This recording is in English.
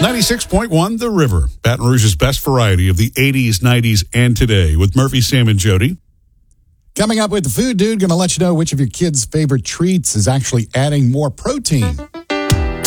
96.1 The River, Baton Rouge's best variety of the 80s, 90s, and today with Murphy, Sam, and Jody. Coming up with the Food Dude, going to let you know which of your kids' favorite treats is actually adding more protein